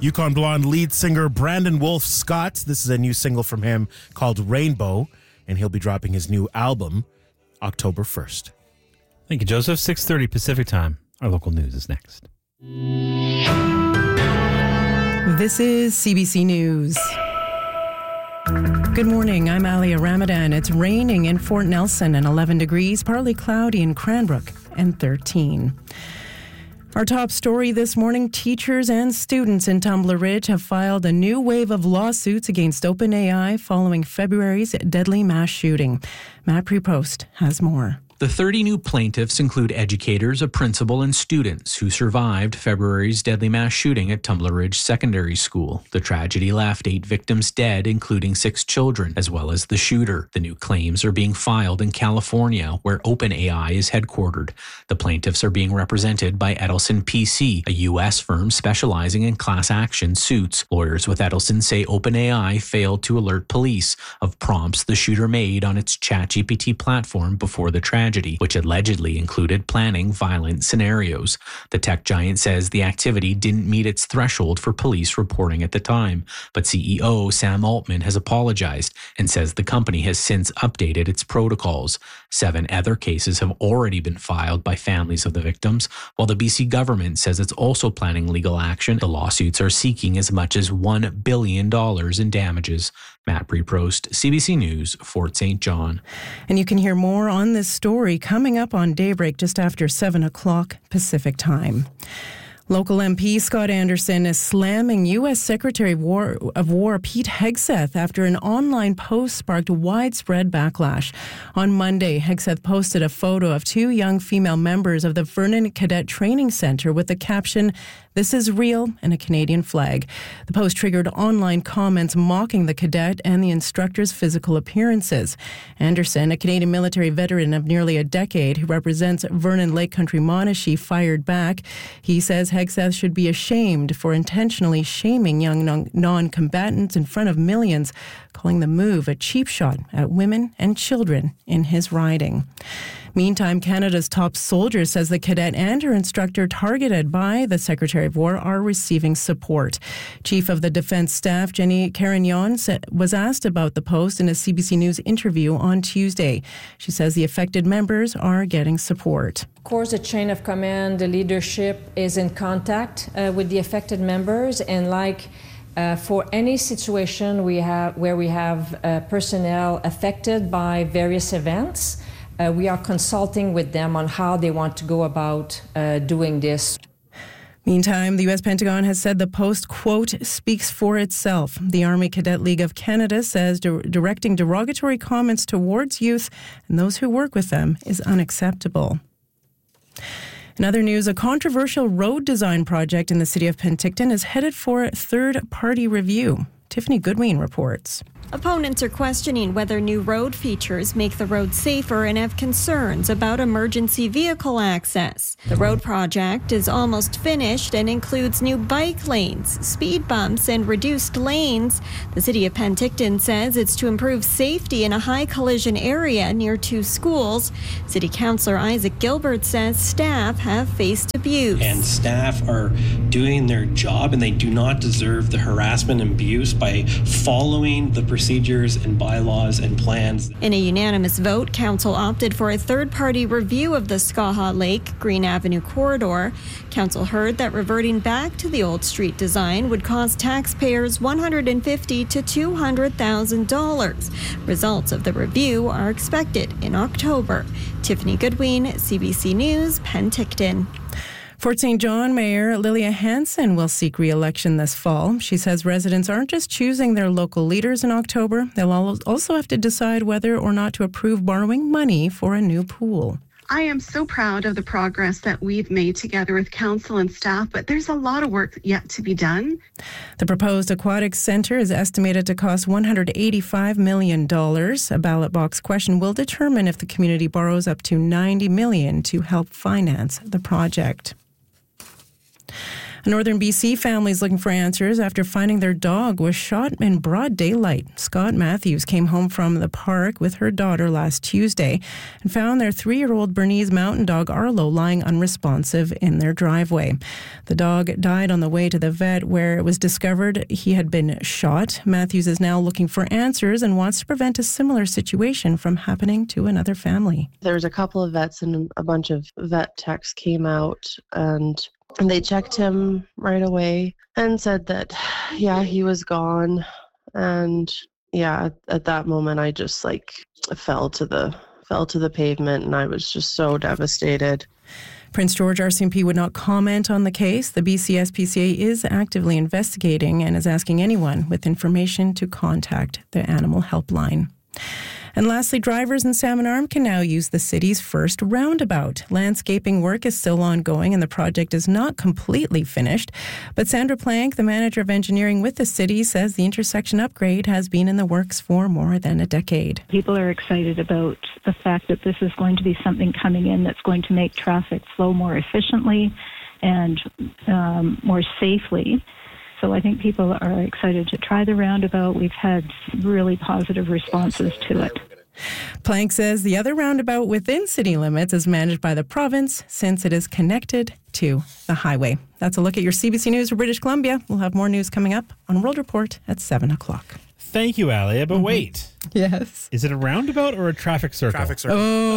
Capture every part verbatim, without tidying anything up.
Yukon Blonde lead singer Brandon Wolf Scott. This is a new single from him called Rainbow, and he'll be dropping his new album October first. Thank you, Joseph. six thirty Pacific Time. Our local news is next. This is C B C News. Good morning, I'm Alia Ramadan. It's raining in Fort Nelson and eleven degrees, partly cloudy in Cranbrook and thirteen. Our top story this morning, teachers and students in Tumbler Ridge have filed a new wave of lawsuits against OpenAI following February's deadly mass shooting. Matt Prepost has more. The thirty new plaintiffs include educators, a principal, and students who survived February's deadly mass shooting at Tumbler Ridge Secondary School. The tragedy left eight victims dead, including six children, as well as the shooter. The new claims are being filed in California, where OpenAI is headquartered. The plaintiffs are being represented by Edelson P C, a U S firm specializing in class action suits. Lawyers with Edelson say OpenAI failed to alert police of prompts the shooter made on its ChatGPT platform before the tragedy, which allegedly included planning violent scenarios. The tech giant says the activity didn't meet its threshold for police reporting at the time, but C E O Sam Altman has apologized and says the company has since updated its protocols. Seven other cases have already been filed by families of the victims, while the B C government says it's also planning legal action. The lawsuits are seeking as much as one billion dollars in damages. Matt Prepost, C B C News, Fort Saint John. And you can hear more on this story coming up on Daybreak just after seven o'clock Pacific Time. Local M P Scott Anderson is slamming U S Secretary of War, of War Pete Hegseth after an online post sparked widespread backlash. On Monday, Hegseth posted a photo of two young female members of the Vernon Cadet Training Centre with the caption, "This is real," and a Canadian flag. The post triggered online comments mocking the cadet and the instructor's physical appearances. Anderson, a Canadian military veteran of nearly a decade who represents Vernon Lake Country Monashee, fired back. He says Hegseth should be ashamed for intentionally shaming young non- non-combatants in front of millions, calling the move a cheap shot at women and children in his riding. Meantime, Canada's top soldier says the cadet and her instructor targeted by the Secretary of War are receiving support. Chief of the Defence Staff, Jenny Carignan, was asked about the post in a C B C News interview on Tuesday. She says the affected members are getting support. Of course, the chain of command, the leadership is in contact uh, with the affected members, and like Uh, for any situation we have where we have uh, personnel affected by various events, uh, we are consulting with them on how they want to go about uh, doing this. Meantime, the U S Pentagon has said the post, quote, speaks for itself. The Army Cadet League of Canada says di- directing derogatory comments towards youth and those who work with them is unacceptable. In other news, a controversial road design project in the city of Penticton is headed for third-party review. Tiffany Goodwin reports. Opponents are questioning whether new road features make the road safer and have concerns about emergency vehicle access. The road project is almost finished and includes new bike lanes, speed bumps, and reduced lanes. The city of Penticton says it's to improve safety in a high collision area near two schools. City Councillor Isaac Gilbert says staff have faced abuse. And staff are doing their job, and they do not deserve the harassment and abuse by following the procedures and bylaws and plans. In a unanimous vote, Council opted for a third-party review of the Skaha Lake Green Avenue corridor. Council heard that reverting back to the old street design would cost taxpayers one hundred fifty thousand to two hundred thousand dollars. Results of the review are expected in October. Tiffany Goodwin, C B C News, Penticton. Fort Saint John Mayor Lilia Hansen will seek re-election this fall. She says residents aren't just choosing their local leaders in October. They'll also have to decide whether or not to approve borrowing money for a new pool. I am so proud of the progress that we've made together with council and staff, but there's a lot of work yet to be done. The proposed aquatic centre is estimated to cost one hundred eighty-five million dollars. A ballot box question will determine if the community borrows up to ninety million dollars to help finance the project. A northern B C family is looking for answers after finding their dog was shot in broad daylight. Scott Matthews came home from the park with her daughter last Tuesday and found their three-year-old Bernese mountain dog Arlo lying unresponsive in their driveway. The dog died on the way to the vet where it was discovered he had been shot. Matthews is now looking for answers and wants to prevent a similar situation from happening to another family. There was a couple of vets and a bunch of vet techs came out and And they checked him right away and said that, yeah, he was gone. And yeah, at, at that moment, I just like fell to the fell to the pavement, and I was just so devastated. Prince George R C M P would not comment on the case. The B C S P C A is actively investigating and is asking anyone with information to contact the Animal Helpline. And lastly, drivers in Salmon Arm can now use the city's first roundabout. Landscaping work is still ongoing and the project is not completely finished. But Sandra Plank, the manager of engineering with the city, says the intersection upgrade has been in the works for more than a decade. People are excited about the fact that this is going to be something coming in that's going to make traffic flow more efficiently and um, more safely. So I think people are excited to try the roundabout. We've had really positive responses to it. Plank says the other roundabout within city limits is managed by the province since it is connected to the highway. That's a look at your C B C News for British Columbia. We'll have more news coming up on World Report at seven o'clock. Thank you, Alia. But mm-hmm. wait. Yes. Is it a roundabout or a traffic circle? Traffic circle.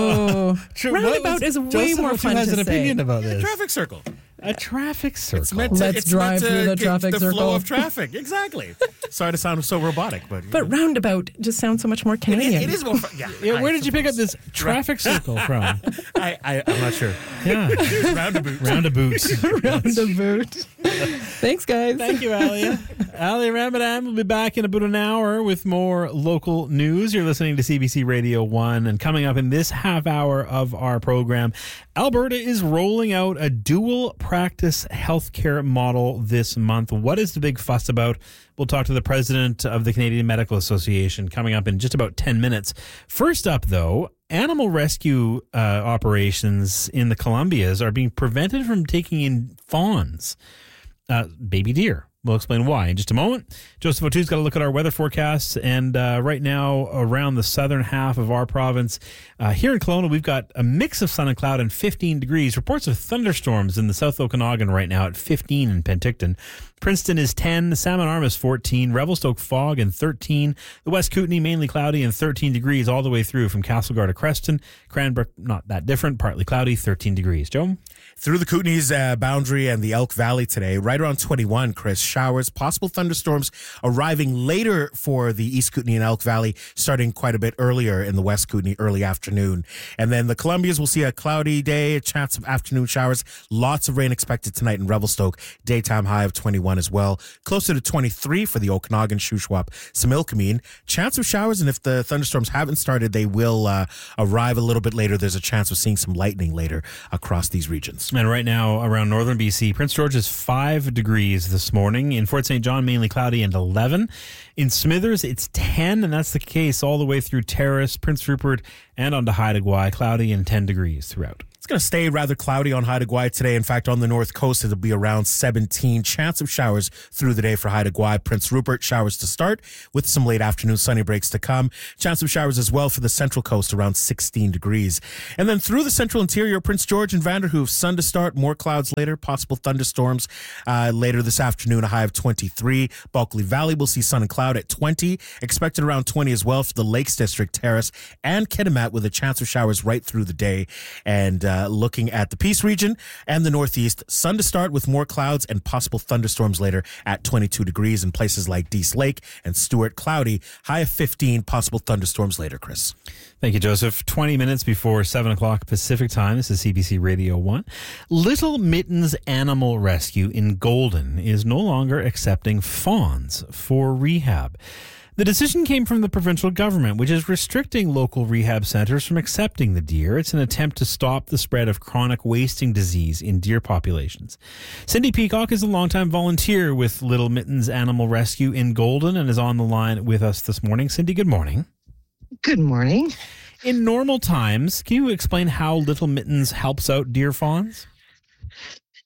Oh. True. Roundabout is way Joseph more fun has to an say. opinion about this. Yeah, traffic circle. A traffic circle. It's meant to, Let's it's drive meant to through the give traffic the circle. flow of traffic. Exactly. Sorry to sound so robotic, but But roundabout just sounds so much more Canadian. It, it is more fun. Yeah, Yeah, where I did you pick up this traffic circle from? I, I, I'm not sure. Yeah. Roundabout. Roundabout. Roundabout. Thanks, guys. Thank you, Alia. Alia Ramadan will be back in about an hour with more local news. You're listening to C B C Radio one, and coming up in this half hour of our program, Alberta is rolling out a dual practice healthcare model this month. What is the big fuss about? We'll talk to the president of the Canadian Medical Association coming up in just about ten minutes. First up, though, animal rescue uh, operations in the Columbias are being prevented from taking in fawns, uh, baby deer. We'll explain why in just a moment. Joseph O'Toole's got to look at our weather forecasts. And uh, right now, around the southern half of our province, uh, here in Kelowna, we've got a mix of sun and cloud and fifteen degrees. Reports of thunderstorms in the South Okanagan right now at fifteen in Penticton. Princeton is ten, Salmon Arm is fourteen, Revelstoke fog and thirteen, the West Kootenay mainly cloudy and thirteen degrees all the way through from Castlegar to Creston. Cranbrook, not that different, partly cloudy, thirteen degrees. Joe? Through the Kootenays uh, boundary and the Elk Valley today, right around twenty-one, Chris, showers, possible thunderstorms arriving later for the East Kootenay and Elk Valley, starting quite a bit earlier in the West Kootenay, early afternoon. And then the Columbias will see a cloudy day, a chance of afternoon showers, lots of rain expected tonight in Revelstoke, daytime high of twenty-one as well, closer to twenty-three for the Okanagan, Shuswap, Similkameen. Chance of showers, and if the thunderstorms haven't started, they will uh, arrive a little bit later. There's a chance of seeing some lightning later across these regions. And right now, around northern B C, Prince George is five degrees this morning. In Fort Saint John, mainly cloudy and eleven. In Smithers, it's ten, and that's the case all the way through Terrace, Prince Rupert, and on to Haida Gwaii, cloudy and ten degrees throughout. It's going to stay rather cloudy on Haida Gwaii today. In fact, on the north coast, it'll be around seventeen. Chance of showers through the day for Haida Gwaii. Prince Rupert, showers to start with some late afternoon sunny breaks to come. Chance of showers as well for the central coast, around sixteen degrees. And then through the central interior, Prince George and Vanderhoof, sun to start, more clouds later, possible thunderstorms uh, later this afternoon, a high of twenty-three. Bulkley Valley will see sun and cloud at twenty. Expected around twenty as well for the Lakes District, Terrace, and Kitimat with a chance of showers right through the day. And uh, Uh, looking at the Peace region and the Northeast, sun to start with more clouds and possible thunderstorms later at twenty-two degrees in places like Dease Lake and Stewart, cloudy, high of fifteen, possible thunderstorms later, Chris. Thank you, Joseph. twenty minutes before seven o'clock Pacific time. This is C B C Radio one. Little Mittens Animal Rescue in Golden is no longer accepting fawns for rehab. The decision came from the provincial government, which is restricting local rehab centres from accepting the deer. It's an attempt to stop the spread of chronic wasting disease in deer populations. Cindy Peacock is a longtime volunteer with Little Mittens Animal Rescue in Golden and is on the line with us this morning. Cindy, good morning. Good morning. In normal times, can you explain how Little Mittens helps out deer fawns?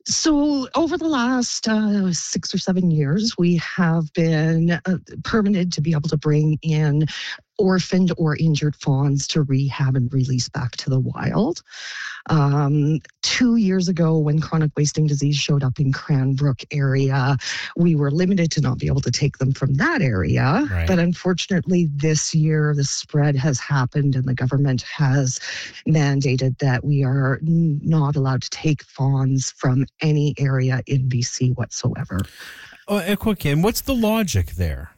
So over the last uh, six or seven years, we have been uh, permitted to be able to bring in orphaned or injured fawns to rehab and release back to the wild. Um, two years ago, when chronic wasting disease showed up in Cranbrook area, we were limited to not be able to take them from that area. Right. But unfortunately, this year, the spread has happened and the government has mandated that we are n- not allowed to take fawns from any area in B C whatsoever. Oh, a quick, and what's the logic there?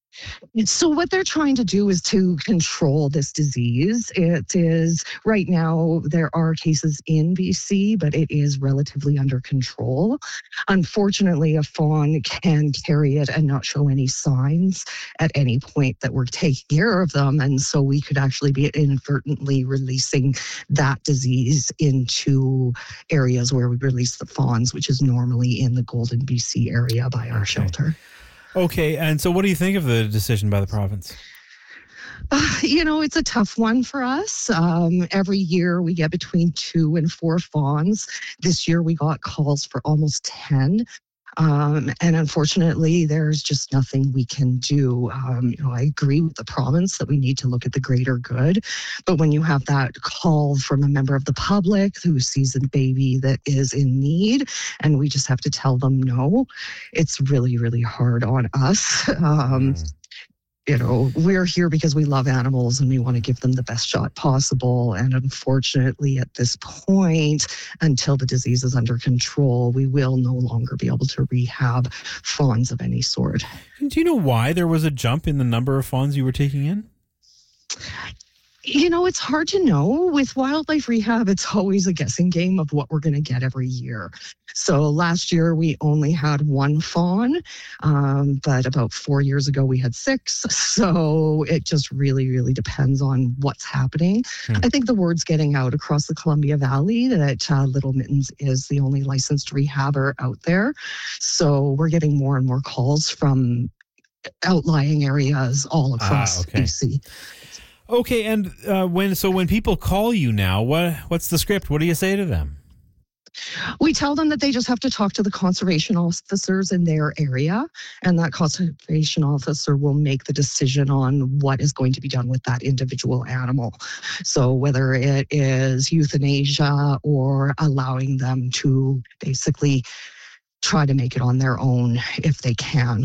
So what they're trying to do is to control this disease. It is, right now, there are cases in B C, but it is relatively under control. Unfortunately, a fawn can carry it and not show any signs at any point that we're taking care of them. And so we could actually be inadvertently releasing that disease into areas where we release the fawns, which is normally in the Golden B C area by our Okay. shelter. Okay, and so what do you think of the decision by the province? Uh, you know, it's a tough one for us. Um, every year we get between two and four fawns. This year we got calls for almost ten. Um, and unfortunately, there's just nothing we can do. Um, you know, I agree with the province that we need to look at the greater good. But when you have that call from a member of the public who sees a baby that is in need, and we just have to tell them no, it's really, really hard on us. Um, Mm. You know, we're here because we love animals and we want to give them the best shot possible. And unfortunately, at this point, until the disease is under control, we will no longer be able to rehab fawns of any sort. Do you know why there was a jump in the number of fawns you were taking in? You know, it's hard to know. With wildlife rehab, it's always a guessing game of what we're going to get every year. So last year we only had one fawn, um, but about four years ago we had six. So it just really, really depends on what's happening. Hmm. I think the word's getting out across the Columbia Valley that uh, Little Mittens is the only licensed rehabber out there. So we're getting more and more calls from outlying areas all across Ah, okay. B C. Okay, and uh, when so when people call you now, what what's the script? What do you say to them? We tell them that they just have to talk to the conservation officers in their area, and that conservation officer will make the decision on what is going to be done with that individual animal. So whether it is euthanasia or allowing them to basically try to make it on their own if they can.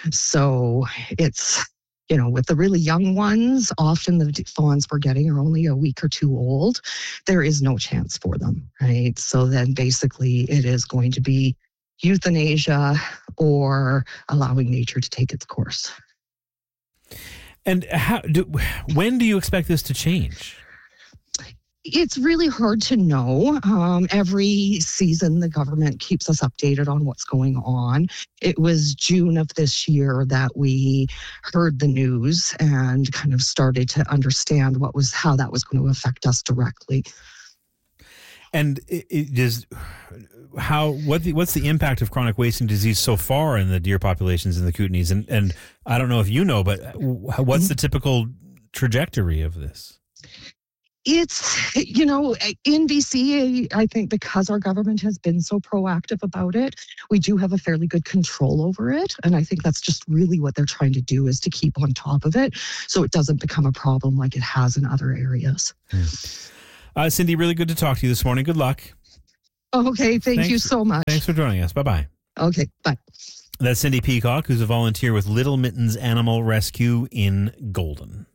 So it's, you know, with the really young ones, often the fawns we're getting are only a week or two old. There is no chance for them, right? So then basically it is going to be euthanasia or allowing nature to take its course. And how do when do you expect this to change? It's really hard to know. Um, every season, the government keeps us updated on what's going on. It was June of this year that we heard the news and kind of started to understand what was how that was going to affect us directly. And it, it does how what the, what's the impact of chronic wasting disease so far in the deer populations in the Kootenays? And and I don't know if you know, but what's the typical trajectory of this? It's, you know, in B C, I think because our government has been so proactive about it, we do have a fairly good control over it. And I think that's just really what they're trying to do, is to keep on top of it so it doesn't become a problem like it has in other areas. Uh, Cindy, really good to talk to you this morning. Good luck. Okay, thank Thanks. you so much. Thanks for joining us. Bye-bye. Okay, bye. That's Cindy Peacock, who's a volunteer with Little Mittens Animal Rescue in Golden.